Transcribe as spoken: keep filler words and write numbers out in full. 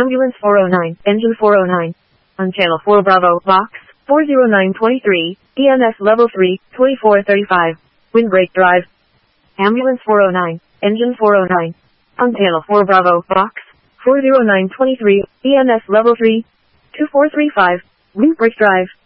Ambulance four oh nine, Engine four oh nine. On Channel four Bravo, Box four oh nine twenty-three, E M S Level three, twenty-four thirty-five. Windbreak Drive. Ambulance four oh nine, Engine four oh nine. On Channel four Bravo, Box four oh nine twenty-three, E M S Level three, twenty-four thirty-five. Windbreak Drive.